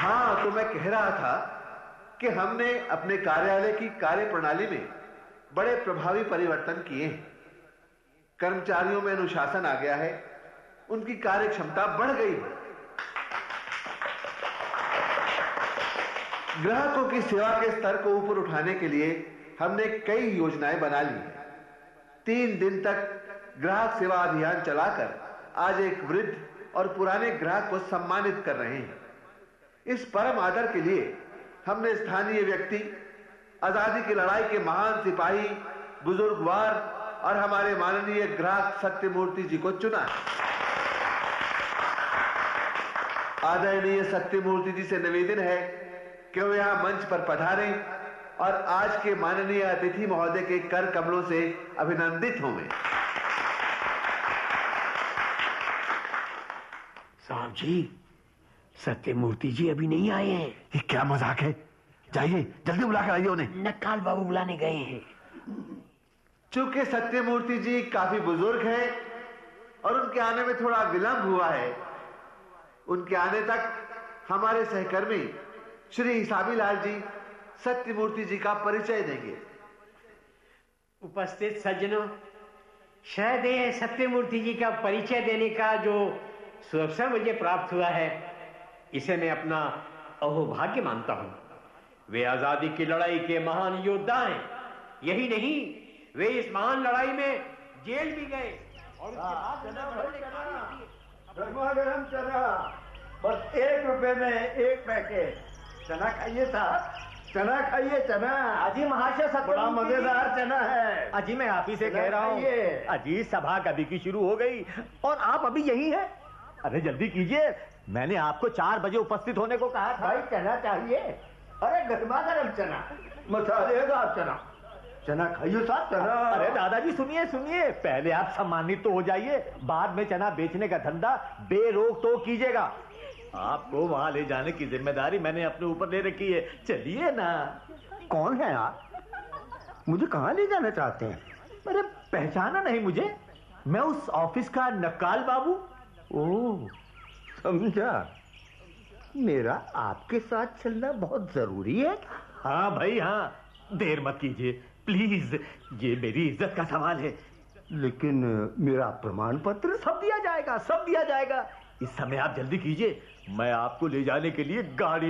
हाँ, तो मैं कह रहा था कि हमने अपने कार्यालय की कार्य प्रणाली में बड़े प्रभावी परिवर्तन किए हैं। कर्मचारियों में अनुशासन आ गया है, उनकी कार्य क्षमता बढ़ गई है। ग्राहकों की सेवा के स्तर को ऊपर उठाने के लिए हमने कई योजनाएं बना ली हैं। 3 दिन तक ग्राहक सेवा अभियान चलाकर आज एक वृद्ध और पुराने ग्राहक को सम्मानित कर रहे हैं। इस परम आदर के लिए हमने स्थानीय व्यक्ति, आजादी की लड़ाई के महान सिपाही, बुजुर्गवार और हमारे माननीय ग्राहक सत्यमूर्ति जी को चुना है। आदरणीय सत्यमूर्ति जी से निवेदन है कि वो यहां मंच पर पधारें और आज के माननीय अतिथि महोदय के कर कमलों से अभिनंदित हों। साहब जी, सत्यमूर्ति जी अभी नहीं आए हैं। ये क्या मजाक है? जाइए जल्दी बुला कर आइए उन्हें। नक्काल बाबू बुलाने गए हैं। चूंकि सत्यमूर्ति जी काफी बुजुर्ग हैं और उनके आने में थोड़ा विलंब हुआ है, उनके आने तक हमारे सहकर्मी श्री हिसाबी लाल जी सत्यमूर्ति जी का परिचय देंगे। उपस्थित सज्जनों, शायद ये सत्यमूर्ति जी का परिचय देने का जो सुअवसर मुझे प्राप्त हुआ है, इसे मैं अपना अहोभाग्य मानता हूं। वे आजादी की लड़ाई के महान योद्धा हैं। यही नहीं, वे इस महान लड़ाई में जेल भी गए और उसके बाद गरमा गरम चना, बस 1 रुपए में 1 पैकेट। चना खाइए साहब, चना खाइए। चना अजी महाशय, बड़ा मजेदार चना है। अजी मैं आप ही से कह रहा हूँ। अजी सभा कभी की शुरू हो गई और आप अभी यही हैं। अरे जल्दी कीजिए, मैंने आपको 4 बजे उपस्थित होने को कहा था। भाई चना चाहिए? अरे गरमा गरम चना, मसालेदार चना। चना खाइए साहब, चना। अरे दादाजी सुनिए सुनिए, पहले आप सम्मानित तो हो जाइए, बाद में चना बेचने का धंधा बेरोक टोक कीजिएगा। आपको वहां ले जाने की जिम्मेदारी मैंने अपने ऊपर ले रखी है। चलिए ना। कौन है आप? मुझे कहाँ ले जाना चाहते हैं? अरे पहचाना नहीं मुझे? मैं उस ऑफिस का नक्काल बाबू। ओह, समझा। मेरा आपके साथ चलना बहुत जरूरी है। हाँ भाई हाँ, देर मत कीजिए प्लीज, ये मेरी इज्जत का सवाल है। लेकिन मेरा प्रमाण पत्र? सब दिया जाएगा, सब दिया जाएगा। इस समय आप जल्दी कीजिए, मैं आपको ले जाने के लिए गाड़ी